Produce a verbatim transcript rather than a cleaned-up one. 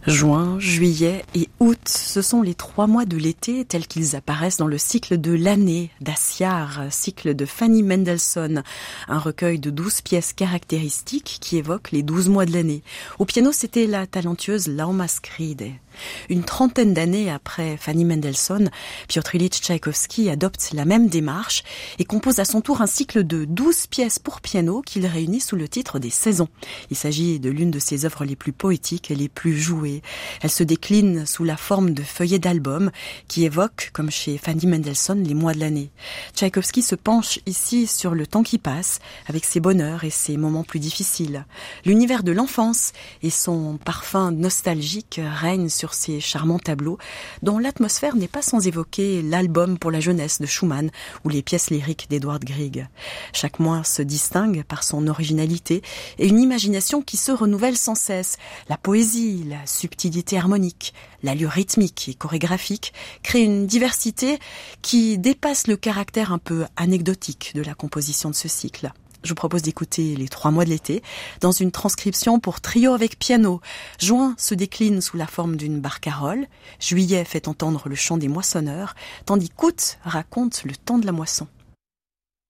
Juin, juillet et août, ce sont les trois mois de l'été tels qu'ils apparaissent dans le cycle de l'année d'Aciar, cycle de Fanny Mendelssohn, un recueil de douze pièces caractéristiques qui évoquent les douze mois de l'année. Au piano, c'était la talentueuse Lauma Skride. Une trentaine d'années après Fanny Mendelssohn, Piotr Ilyich Tchaïkovski adopte la même démarche et compose à son tour un cycle de douze pièces pour piano qu'il réunit sous le titre des saisons. Il s'agit de l'une de ses œuvres les plus poétiques et les plus jouées. Elle se décline sous la forme de feuillets d'albums qui évoquent, comme chez Fanny Mendelssohn, les mois de l'année. Tchaïkovski se penche ici sur le temps qui passe, avec ses bonheurs et ses moments plus difficiles. L'univers de l'enfance et son parfum nostalgique règnent sur ces charmants tableaux, dont l'atmosphère n'est pas sans évoquer l'album pour la jeunesse de Schumann ou les pièces lyriques d'Edvard Grieg. Chaque mois se distingue par son originalité et une imagination qui se renouvelle sans cesse. La poésie, la subtilité harmonique, l'allure rythmique et chorégraphique créent une diversité qui dépasse le caractère un peu anecdotique de la composition de ce cycle. Je vous propose d'écouter les trois mois de l'été dans une transcription pour trio avec piano. Juin se décline sous la forme d'une barcarolle, juillet fait entendre le chant des moissonneurs, tandis qu'août raconte le temps de la moisson.